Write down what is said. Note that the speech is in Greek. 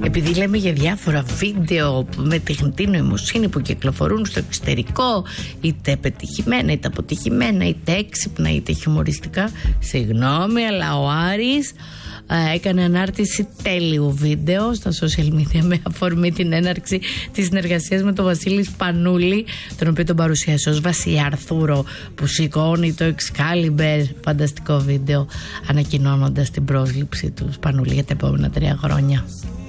επειδή λέμε για διάφορα βίντεο με τεχνητή νοημοσύνη που κυκλοφορούν στο εξωτερικό, είτε πετυχημένα είτε αποτυχημένα, είτε έξυπνα είτε χιουμοριστικά, συγγνώμη, αλλά ο Άρης έκανε ανάρτηση τέλειου βίντεο στα social media με αφορμή την έναρξη της συνεργασίας με τον Βασίλη Σπανούλη, τον οποίο τον παρουσίασε ως Βασιλιά Αρθούρο που σηκώνει το Excalibur. Φανταστικό βίντεο, ανακοινώνοντας την πρόσληψη του Σπανούλη για τα επόμενα 3 χρόνια.